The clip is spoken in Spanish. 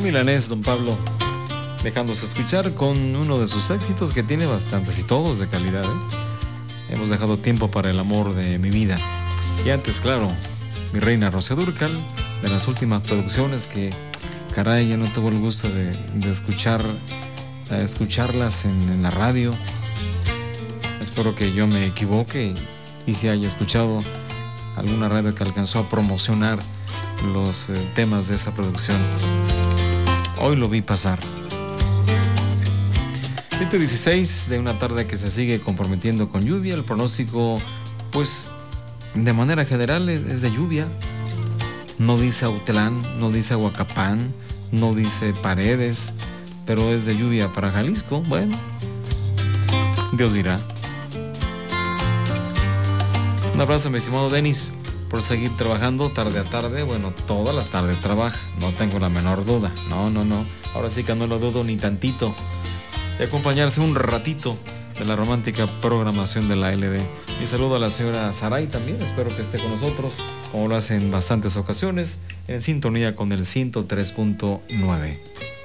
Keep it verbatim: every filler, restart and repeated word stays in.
milanés, don Pablo, dejándose escuchar con uno de sus éxitos que tiene bastantes y todos de calidad, ¿eh? Hemos dejado tiempo para el amor de mi vida. Y antes, claro, mi reina Rocío Dúrcal, de las últimas producciones que, caray, ya no tuvo el gusto de, de escuchar, de escucharlas en, en la radio. Espero que yo me equivoque y si haya escuchado alguna radio que alcanzó a promocionar los eh, temas de esa producción. Hoy lo vi pasar. siete dieciséis de una tarde que se sigue comprometiendo con lluvia. El pronóstico, pues, de manera general es, es de lluvia. No dice Autlán, no dice Aguacapán, no dice Paredes, pero es de lluvia para Jalisco. Bueno, Dios dirá. Un abrazo, mi estimado Denis, por seguir trabajando tarde a tarde. Bueno, todas las tardes trabaja, no tengo la menor duda. No, no, no. Ahora sí que no lo dudo ni tantito. Y acompañarse un ratito de la romántica programación de la L D. Y saludo a la señora Saray también. Espero que esté con nosotros, como lo hace en bastantes ocasiones, en sintonía con el ciento tres punto nueve.